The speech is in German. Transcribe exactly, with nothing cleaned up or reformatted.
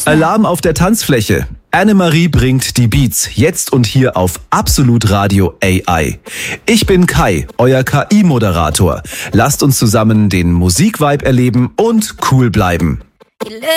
Alarm auf der Tanzfläche. Annemarie bringt die Beats jetzt und hier auf Absolut Radio A I. Ich bin Kai, euer K I-Moderator. Lasst uns zusammen den Musikvibe erleben und cool bleiben.